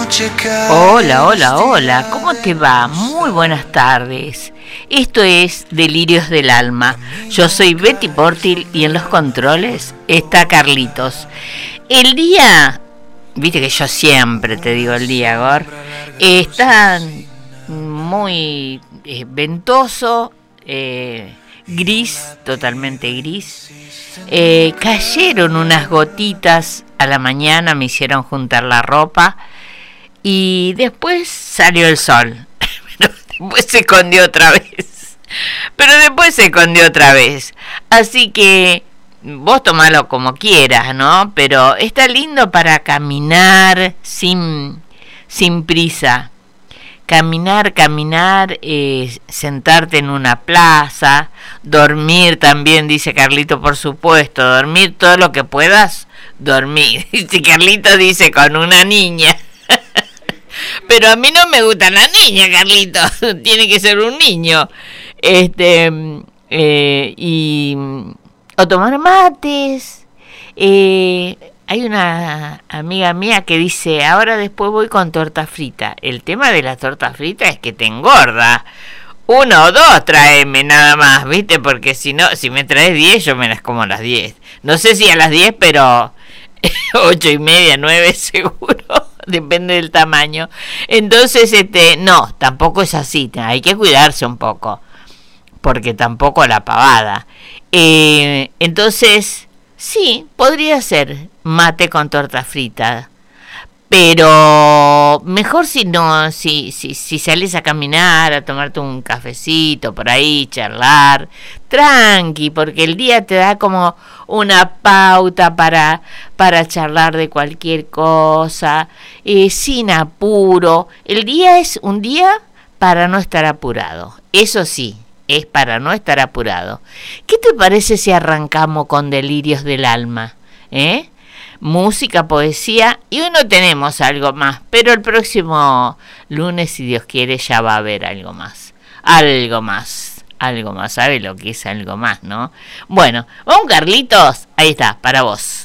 Hola, hola, hola, ¿cómo te va? Muy buenas tardes. Esto es Delirios del Alma. Yo soy Betty Portil y en los controles está Carlitos. El día, viste que yo siempre te digo el día, Gor, está muy ventoso, gris, totalmente gris. Cayeron unas gotitas a la mañana, me hicieron juntar la ropa. Y después salió el sol. Pero después se escondió otra vez. Así que vos tomalo como quieras, ¿no? Pero está lindo para caminar sin prisa. Caminar, sentarte en una plaza, dormir también, dice Carlito, por supuesto. Dormir todo lo que puedas, dormir. Dice Carlito, dice con una niña. Pero a mí no me gusta la niña, Carlito. Tiene que ser un niño. O tomar mates. Hay una amiga mía que dice, ahora después voy con torta frita. El tema de la torta frita es que te engorda. 1 o 2 tráeme nada más, ¿viste? Porque si no, si me traes 10, yo me las como a las 10. No sé si a las 10, pero 8:30, 9 seguro. Depende del tamaño. Entonces, no, tampoco es así. Hay que cuidarse un poco. Porque tampoco la pavada. Entonces, sí, podría ser mate con torta frita. Pero mejor si sales a caminar, a tomarte un cafecito por ahí, charlar, tranqui, porque el día te da como una pauta para charlar de cualquier cosa, sin apuro. El día es un día para no estar apurado, eso sí, es para no estar apurado. ¿Qué te parece si arrancamos con Delirios del Alma? Música, poesía, y hoy no tenemos algo más, pero el próximo lunes, si Dios quiere, ya va a haber algo más, ¿sabe lo que es algo más, no? Bueno, vamos Carlitos, ahí está, para vos.